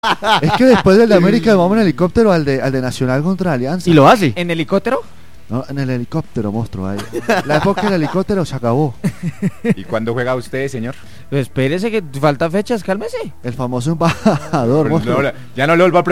Es que después del de América vamos en helicóptero al de Nacional contra Alianza. ¿Y lo hace? ¿En helicóptero? No, en el helicóptero, monstruo. Ahí. La época del helicóptero se acabó. ¿Y cuándo juega usted, señor? Espérese que faltan fechas, cálmese. El famoso embajador, monstruo. Ya no le vuelvo a